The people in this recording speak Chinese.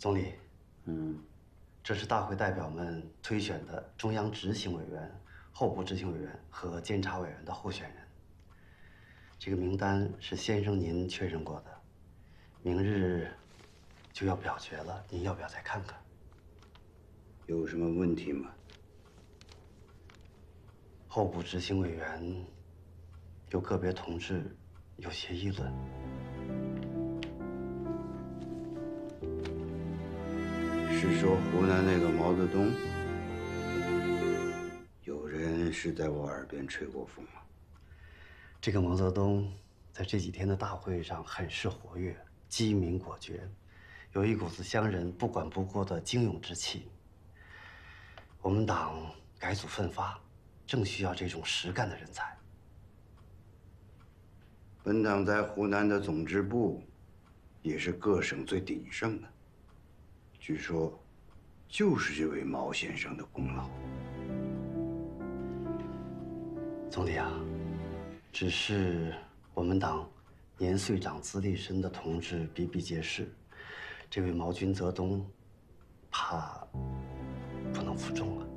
总理，这是大会代表们推选的中央执行委员、候补执行委员和监察委员的候选人。这个名单是先生您确认过的，明日就要表决了，您要不要再看看？ 有什么问题吗？ 候补执行委员有个别同志有些议论。 是说湖南那个毛泽东？有人是在我耳边吹过风吗？ 这个毛泽东在这几天的大会上很是活跃，机敏果决，有一股子乡人不管不顾的精勇之气。我们党改组奋发，正需要这种实干的人才。 本党在湖南的总支部，也是各省最鼎盛的。 据说，就是这位毛先生的功劳。 总理啊，只是我们党年岁长、资历深的同志比比皆是，这位毛君泽东，怕不能服众啊。